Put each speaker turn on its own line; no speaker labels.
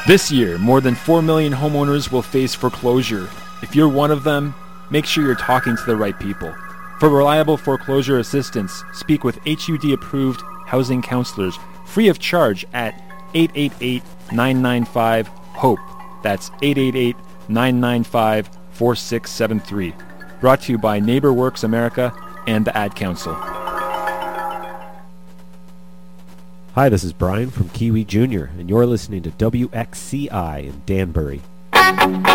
This year, more than 4 million homeowners will face foreclosure. If you're one of them, make sure you're talking to the right people. For reliable foreclosure assistance, speak with HUD-approved housing counselors free of charge at 888-995-HOPE. That's 888-995-4673. Brought to you by NeighborWorks America and the Ad Council.
Hi, this is Brian from Kiwi Jr., and you're listening to WXCI in Danbury.